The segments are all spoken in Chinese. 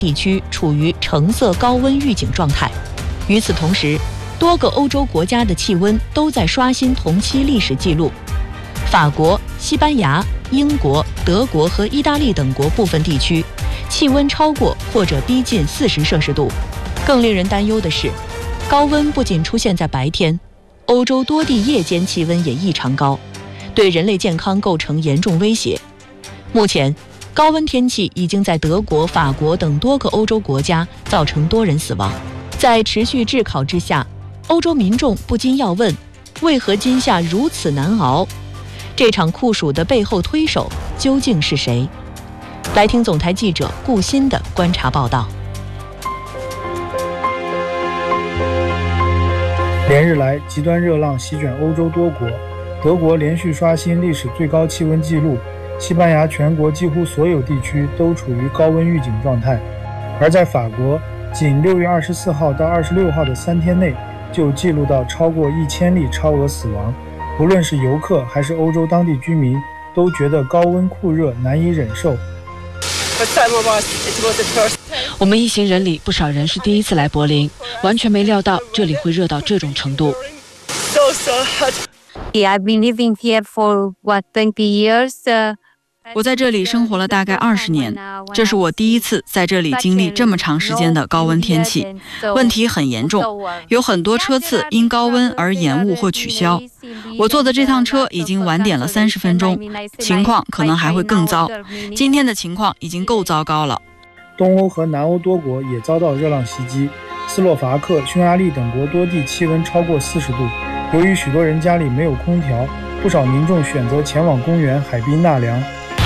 地区处于橙色高温预警状态。与此同时，多个欧洲国家的气温都在刷新同期历史记录。法国、西班牙、英国、德国和意大利等国部分地区气温超过或者逼近40摄氏度。更令人担忧的是，高温不仅出现在白天，欧洲多地夜间气温也异常高，对人类健康构成严重威胁。目前，高温天气已经在德国、法国等多个欧洲国家造成多人死亡。在持续炙烤之下，欧洲民众不禁要问：为何今夏如此难熬？这场酷暑的背后推手究竟是谁？来听总台记者顾鑫的观察报道。 连日来，极端热浪席卷欧洲多国，德国连续刷新历史最高气温纪录，西班牙全国几乎所有地区都处于高温预警状态。而在法国，仅6月24号到26号的3天内，就记录到超过1000例超额死亡。无论是游客还是欧洲当地居民，都觉得高温酷热难以忍受。 我们一行人里不少人是第一次来柏林，完全没料到这里会热到这种程度。 I've been living here for 20 years. 我在这里生活了大概20年，这是我第一次在这里经历这么长时间的高温天气，问题很严重，有很多车次因高温而延误或取消。我坐的这趟车已经晚点了30分钟，情况可能还会更糟。今天的情况已经够糟糕了。 东欧和南欧多国也遭到热浪袭击，斯洛伐克、匈牙利等国多地气温超过40度。由于许多人家里没有空调，不少民众选择前往公园、海滨纳凉。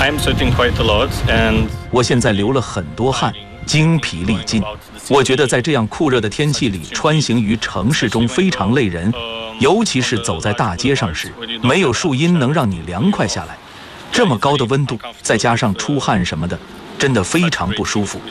我现在流了很多汗，精疲力尽。我觉得在这样酷热的天气里穿行于城市中非常累人，尤其是走在大街上时，没有树荫能让你凉快下来。这么高的温度，再加上出汗什么的，真的非常不舒服。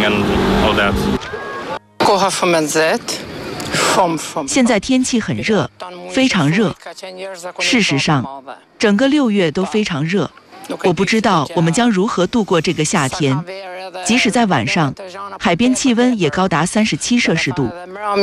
现在天气很热，非常热。事实上，整个6月都非常热。我不知道我们将如何度过这个夏天。即使在晚上，海边气温也高达37摄氏度。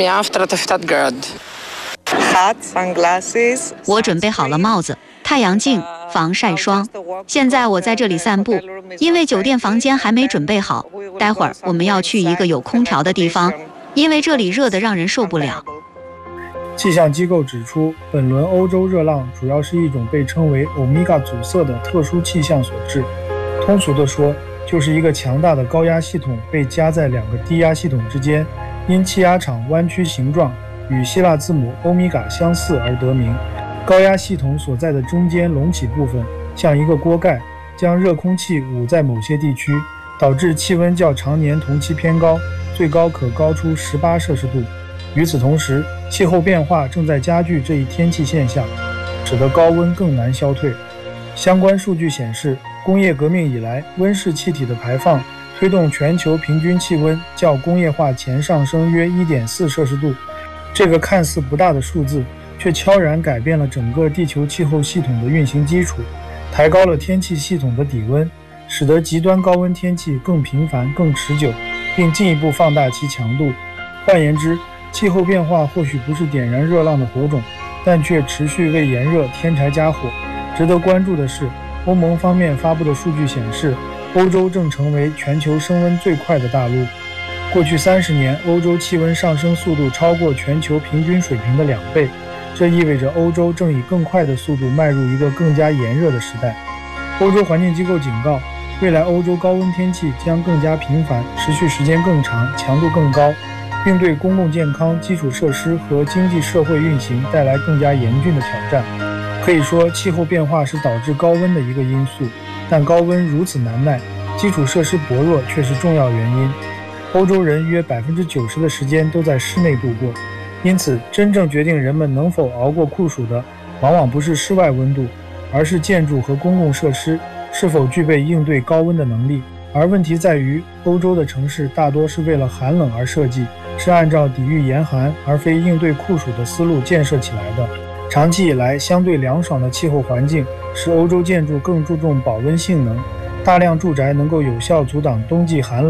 我准备好了帽子、太阳镜、防晒霜。现在我在这里散步，因为酒店房间还没准备好。待会儿我们要去一个有空调的地方，因为这里热得让人受不了。 气象机构指出，本轮欧洲热浪主要是一种被称为欧米伽阻塞的特殊气象所致。通俗地说，就是一个强大的高压系统被夹在2个低压系统之间，因气压场弯曲形状与希腊字母欧米伽相似而得名。高压系统所在的中间隆起部分像一个锅盖，将热空气捂在某些地区，导致气温较常年同期偏高，最高可高出18摄氏度。与此同时，气候变化正在加剧这一天气现象，使得高温更难消退。相关数据显示，工业革命以来，温室气体的排放推动全球平均气温较工业化前上升约 1.4 摄氏度。这个看似不大的数字，却悄然改变了整个地球气候系统的运行基础，抬高了天气系统的底温，使得极端高温天气更频繁、更持久，并进一步放大其强度。换言之，气候变化或许不是点燃热浪的火种，但却持续为炎热添柴加火。值得关注的是，欧盟方面发布的数据显示，欧洲正成为全球升温最快的大陆。过去30年，欧洲气温上升速度超过全球平均水平的2倍，这意味着欧洲正以更快的速度迈入一个更加炎热的时代。欧洲环境机构警告，未来欧洲高温天气将更加频繁，持续时间更长，强度更高，并对公共健康、基础设施和经济社会运行带来更加严峻的挑战。可以说，气候变化是导致高温的一个因素，但高温如此难耐，基础设施薄弱却是重要原因。欧洲人约90%的时间都在室内度过，因此真正决定人们能否熬过酷暑的，往往不是室外温度，而是建筑和公共设施是否具备应对高温的能力。而问题在于，欧洲的城市大多是为了寒冷而设计，是按照抵御严寒而非应对酷暑的思路建设起来的。长期以来，相对凉爽的气候环境使欧洲建筑更注重保温性能，大量住宅能够有效阻挡冬季寒冷，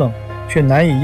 却难以